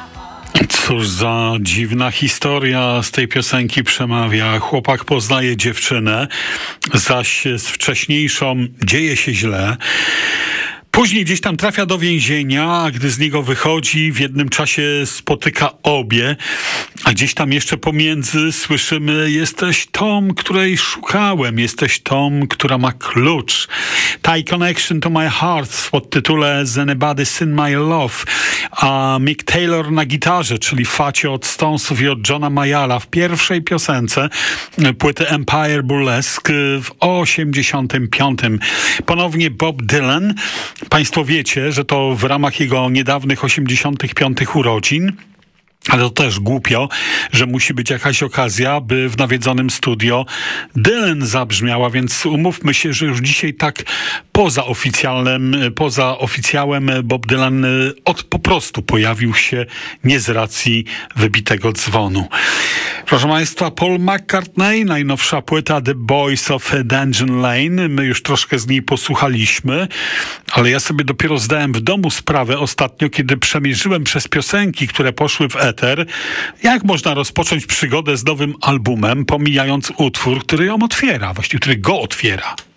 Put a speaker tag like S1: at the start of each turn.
S1: Cóż za dziwna historia z tej piosenki przemawia. Chłopak poznaje dziewczynę, zaś z wcześniejszą dzieje się źle. Później gdzieś tam trafia do więzienia, a gdy z niego wychodzi, w jednym czasie spotyka obie, a gdzieś tam jeszcze pomiędzy słyszymy: jesteś tą, której szukałem, jesteś tą, która ma klucz. Tie Connection to My Heart w podtytule Anybody Seen My Love, a Mick Taylor na gitarze, czyli facie od Stonesów i od Johna Mayalla w pierwszej piosence płyty Empire Burlesque w 85. Ponownie Bob Dylan. Państwo wiecie, że to w ramach jego niedawnych 85. urodzin. Ale to też głupio, że musi być jakaś okazja, by w nawiedzonym studio Dylan zabrzmiała, więc umówmy się, że już dzisiaj tak poza oficjałem Bob Dylan po prostu pojawił się nie z racji wybitego dzwonu. Proszę Państwa, Paul McCartney, najnowsza płyta The Boys of Dungeon Lane. My już troszkę z niej posłuchaliśmy, ale ja sobie dopiero zdałem w domu sprawę ostatnio, kiedy przemierzyłem przez piosenki, które poszły w eter, jak można rozpocząć przygodę z nowym albumem, pomijając utwór, który ją otwiera, właściwie który go otwiera.